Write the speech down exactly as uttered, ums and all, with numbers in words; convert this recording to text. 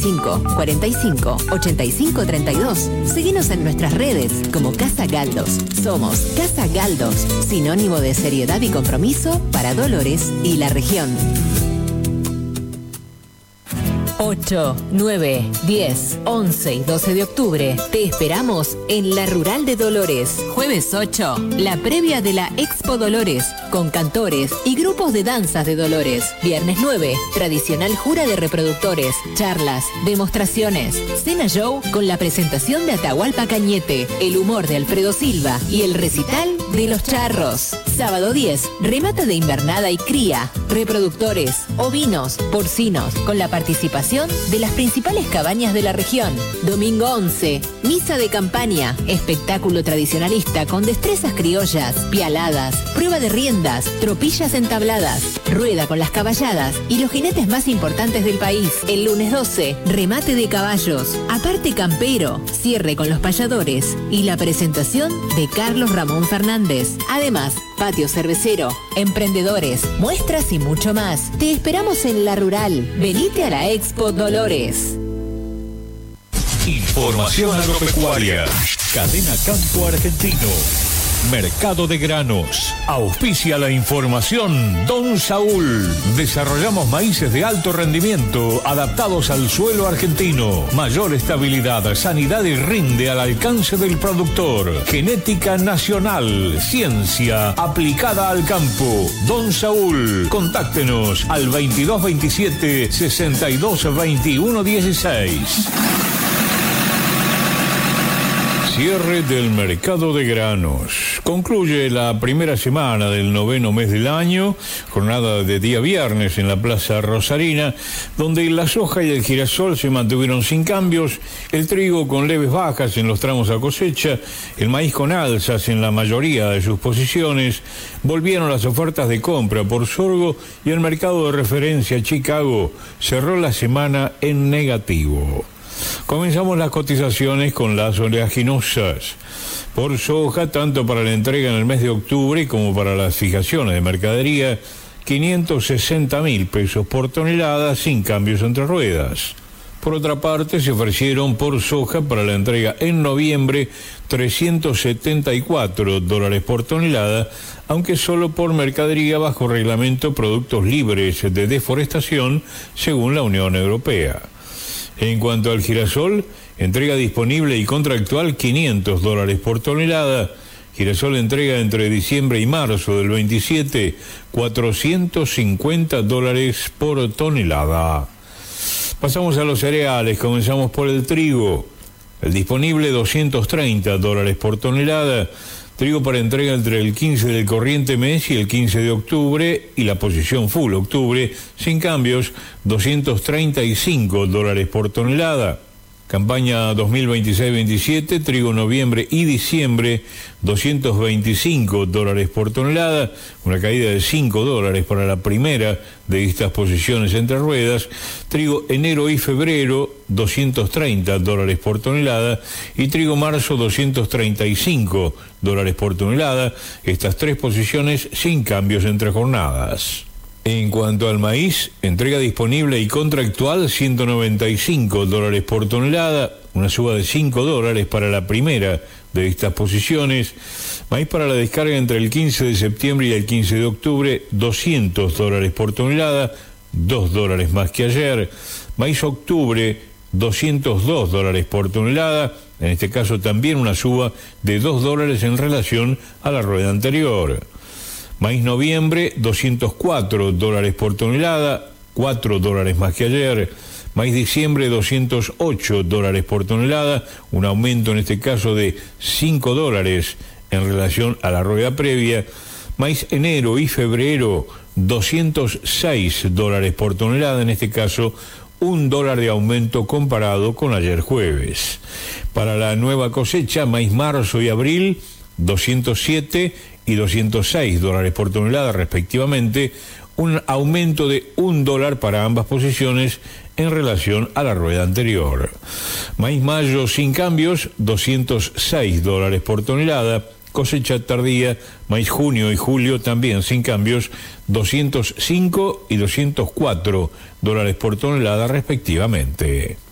cinco, cuarenta y cinco, ochenta y cinco, treinta y dos. Seguinos en nuestras redes como Casa Galdos. Somos Casa Galdos, sinónimo de seriedad y compromiso para Dolores y la región. ocho, nueve, diez, once y doce de octubre. Te esperamos en la Rural de Dolores. Jueves ocho, la previa de la Expo Dolores, con cantores y grupos de danzas de Dolores. Viernes nueve, tradicional jura de reproductores, charlas, demostraciones, cena show con la presentación de Atahualpa Cañete, el humor de Alfredo Silva y el recital de Los Charros. Sábado diez, remate de invernada y cría, reproductores, ovinos, porcinos, con la participación de las principales cabañas de la región. Domingo once, misa de campaña, espectáculo tradicionalista con destrezas criollas, pialadas, prueba de riendas, tropillas entabladas, rueda con las caballadas y los jinetes más importantes del país. El lunes doce, remate de caballos, aparte campero, cierre con los payadores y la presentación de Carlos Ramón Fernández. Además, patio cervecero, emprendedores, muestras y mucho más. Te esperamos en La Rural. Venite a la Expo Dolores. Información agropecuaria. Cadena Campo Argentino. Mercado de granos. Auspicia la información Don Saúl. Desarrollamos maíces de alto rendimiento adaptados al suelo argentino. Mayor estabilidad, sanidad y rinde al alcance del productor. Genética nacional. Ciencia aplicada al campo. Don Saúl. Contáctenos al veintidós veintisiete sesenta y dos veintiuno dieciséis. Cierre del mercado de granos. Concluye la primera semana del noveno mes del año, jornada de día viernes en la Plaza Rosarina, donde la soja y el girasol se mantuvieron sin cambios, el trigo con leves bajas en los tramos a cosecha, el maíz con alzas en la mayoría de sus posiciones, volvieron las ofertas de compra por sorgo y el mercado de referencia Chicago cerró la semana en negativo. Comenzamos las cotizaciones con las oleaginosas. Por soja, tanto para la entrega en el mes de octubre como para las fijaciones de mercadería, quinientos sesenta mil pesos por tonelada sin cambios entre ruedas. Por otra parte, se ofrecieron por soja para la entrega en noviembre trescientos setenta y cuatro dólares por tonelada, aunque solo por mercadería bajo reglamento productos libres de deforestación, según la Unión Europea. En cuanto al girasol, entrega disponible y contractual quinientos dólares por tonelada. Girasol entrega entre diciembre y marzo del veintisiete, cuatrocientos cincuenta dólares por tonelada. Pasamos a los cereales, comenzamos por el trigo. El disponible doscientos treinta dólares por tonelada. Trigo para entrega entre el quince del corriente mes y el quince de octubre, y la posición full octubre, sin cambios, doscientos treinta y cinco dólares por tonelada. Campaña dos mil veintiséis veintisiete, trigo noviembre y diciembre, doscientos veinticinco dólares por tonelada, una caída de cinco dólares para la primera de estas posiciones entre ruedas. Trigo enero y febrero, doscientos treinta dólares por tonelada, y trigo marzo, doscientos treinta y cinco dólares por tonelada, estas tres posiciones sin cambios entre jornadas. En cuanto al maíz, entrega disponible y contractual ciento noventa y cinco dólares por tonelada, una suba de cinco dólares para la primera de estas posiciones. Maíz para la descarga entre el quince de septiembre y el quince de octubre, doscientos dólares por tonelada, dos dólares más que ayer. Maíz octubre, doscientos dos dólares por tonelada, en este caso también una suba de dos dólares en relación a la rueda anterior. Maíz noviembre, doscientos cuatro dólares por tonelada, cuatro dólares más que ayer. Maíz diciembre, doscientos ocho dólares por tonelada, un aumento en este caso de cinco dólares en relación a la rueda previa. Maíz enero y febrero, doscientos seis dólares por tonelada, en este caso un dólar de aumento comparado con ayer jueves. Para la nueva cosecha, maíz marzo y abril, doscientos siete y doscientos seis dólares por tonelada respectivamente, un aumento de un dólar para ambas posiciones en relación a la rueda anterior. Maíz mayo sin cambios, doscientos seis dólares por tonelada. Cosecha tardía, maíz junio y julio también sin cambios, doscientos cinco y doscientos cuatro dólares por tonelada respectivamente.